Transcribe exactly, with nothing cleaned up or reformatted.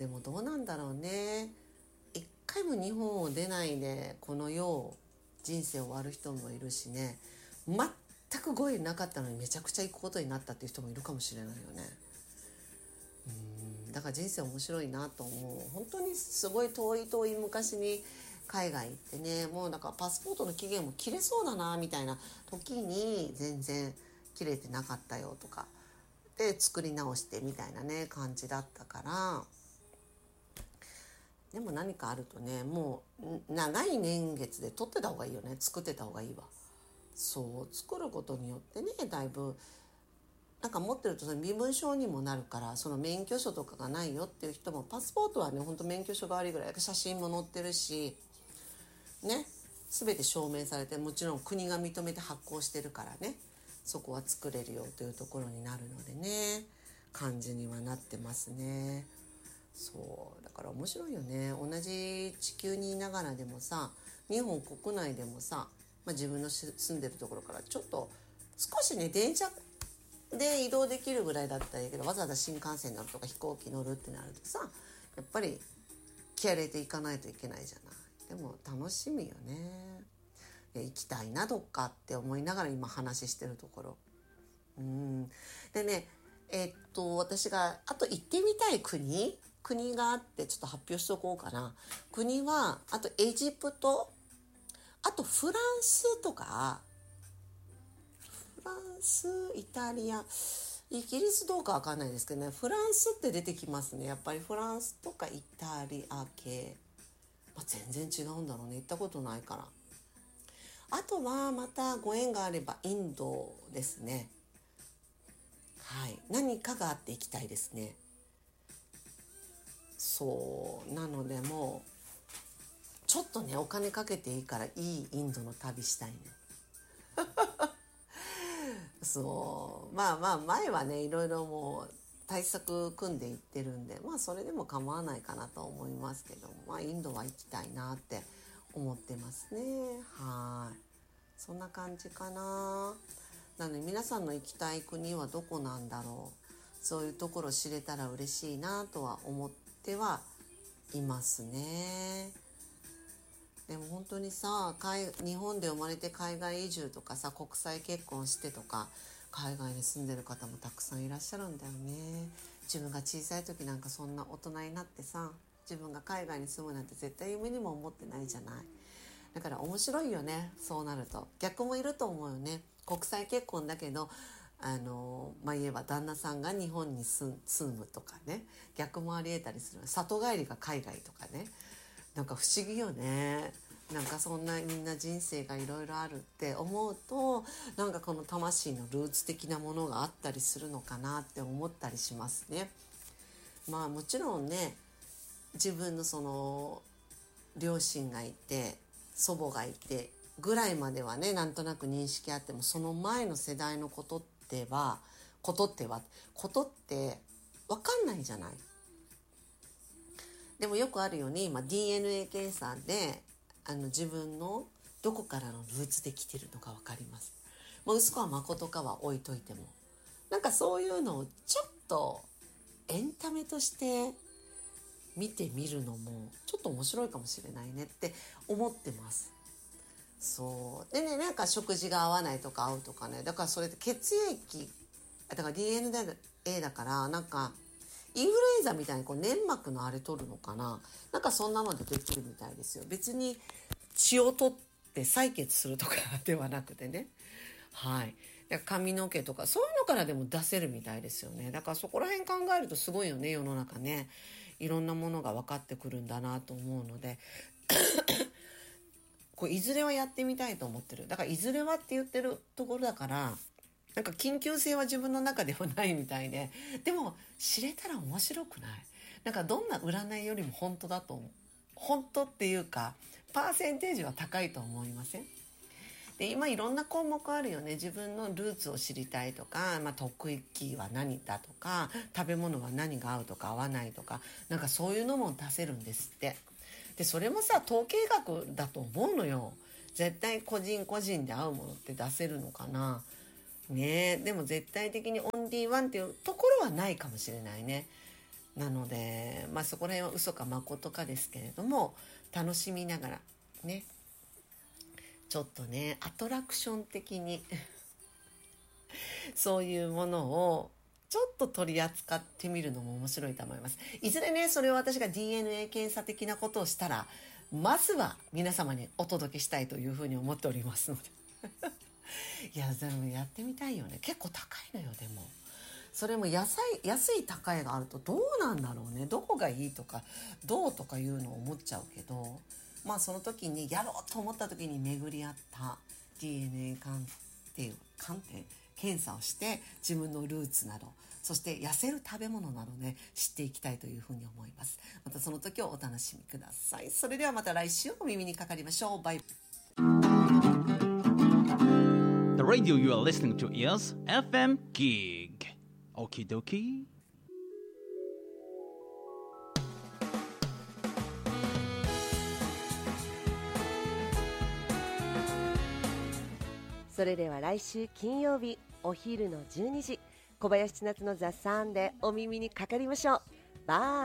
でもどうなんだろうね。一回も日本を出ないでこの世人生を終わる人もいるしね、全く語彙なかったのにめちゃくちゃ行くことになったっていう人もいるかもしれないよね。うーんだから人生面白いなと思う。本当にすごい遠い遠い昔に海外行ってね、もうなんかパスポートの期限も切れそうだなみたいな時に全然切れてなかったよとかで作り直してみたいなね感じだったから。でも何かあるとね、もう長い年月で取ってた方がいいよね。作ってた方がいいわ。そう作ることによってね、だいぶなんか持ってるとその身分証にもなるから、その免許証とかがないよっていう人も、パスポートはねほんと免許証代わりぐらい、写真も載ってるしね、全て証明されて、もちろん国が認めて発行してるからね、そこは作れるよというところになるのでね、感じにはなってますね。そうだから面白いよね。同じ地球にいながらでもさ、日本国内でもさ、まあ、自分の住んでるところからちょっと少しね電車で移動できるぐらいだったらいいけど、わざわざ新幹線乗るとか飛行機乗るってなるとさ、やっぱり気合入れていかないといけないじゃない。でも楽しみよね。行きたいなどっかって思いながら今話してるところ。うんでね、えー、っと私があと行ってみたい国国があって、ちょっと発表しとこうかな。国はあとエジプト、あとフランスとか、フランス、イタリア、イギリスどうかわかんないですけどね、フランスって出てきますね。やっぱりフランスとかイタリア系、まあ、全然違うんだろうね、行ったことないから。あとはまたご縁があればインドですね。はい、何かがあって行きたいですね。そうなので、もうちょっとねお金かけていいから、いいインドの旅したいね。そうまあまあ前はねいろいろもう対策組んでいってるんで、まあそれでも構わないかなと思いますけど、まあインドは行きたいなって思ってますね。はい、そんな感じかな。なので皆さんの行きたい国はどこなんだろう。そういうところ知れたら嬉しいなとは思ってはいますね。でも本当にさ、海日本で生まれて海外移住とかさ、国際結婚してとか、海外に住んでる方もたくさんいらっしゃるんだよね。自分が小さい時なんかそんな大人になってさ、自分が海外に住むなんて絶対夢にも思ってないじゃない。だから面白いよね。そうなると逆もいると思うよね。国際結婚だけど、あのまあ言えば旦那さんが日本に住むとかね、逆もありえたりする。里帰りが海外とかね、なんか不思議よね。なんかそんなみんな人生がいろいろあるって思うと、なんかこの魂のルーツ的なものがあったりするのかなって思ったりしますね。まあもちろんね、自分のその両親がいて祖母がいてぐらいまではねなんとなく認識あっても、その前の世代のことってはことってはことって分かんないじゃない。でもよくあるように今 ディーエヌエー 検査であの自分のどこからのルーツで来てるのか分かります。もう嘘か誠かは置いといても、なんかそういうのをちょっとエンタメとして見てみるのもちょっと面白いかもしれないねって思ってます。そうでね、なんか食事が合わないとか合うとかね、だからそれで血液だから ディーエヌエー だから、なんかインフルエンザみたいにこう粘膜のあれ取るのかな、なんかそんなのでできるみたいですよ。別に血を取って採血するとかではなくてね。はい。だから髪の毛とかそういうのからでも出せるみたいですよね。だからそこら辺考えるとすごいよね、世の中ね。いろんなものが分かってくるんだなと思うのでこういずれはやってみたいと思ってる。だからいずれはって言ってるところだから、なんか緊急性は自分の中ではないみたいで、でも知れたら面白くない？なんかどんな占いよりも本当だと思う。本当っていうかパーセンテージは高いと思いません？で今いろんな項目あるよね。自分のルーツを知りたいとか、まあ、得意は何だとか、食べ物は何が合うとか合わないとか、なんかそういうのも出せるんですって。でそれもさ統計学だと思うのよ。絶対個人個人で合うものって出せるのかなね。えでも絶対的にオンリーワンっていうところはないかもしれないね。 なので、まあ、そこら辺は嘘か誠かですけれども、楽しみながらね、ちょっとねアトラクション的にそういうものをちょっと取り扱ってみるのも面白いと思います。いずれね、それを私が ディーエヌエー 検査的なことをしたら、まずは皆様にお届けしたいというふうに思っておりますのでいやでもやってみたいよね。結構高いのよ。でもそれも安い安い高いがあるとどうなんだろうね。どこがいいとかどうとかいうのを思っちゃうけど、まあその時にやろうと思った時に巡り合った ディーエヌエー 鑑定鑑定検査をして自分のルーツなど、そして痩せる食べ物などね知っていきたいというふうに思います。またその時をお楽しみください。それではまた来週お耳にかかりましょう。バイバイ。 The radio you are listening to is エフエム Gig. Okie dokie. それでは来週金曜日お昼のじゅうにじ、小林千夏のザ・サンでお耳にかかりましょう。バイ。